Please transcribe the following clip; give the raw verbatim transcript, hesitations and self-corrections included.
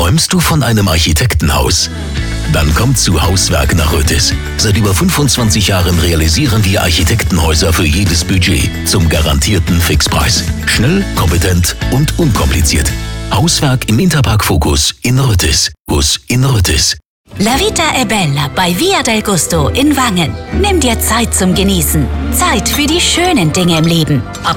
Träumst du von einem Architektenhaus? Dann kommt zu Hauswerk nach Rötis. Seit über fünfundzwanzig Jahren realisieren wir Architektenhäuser für jedes Budget zum garantierten Fixpreis. Schnell, kompetent und unkompliziert. Hauswerk im Interpark Focus in Rötis. Bus in Rötis. La Vita è Bella bei Via del Gusto in Wangen. Nimm dir Zeit zum Genießen. Zeit für die schönen Dinge im Leben. Ob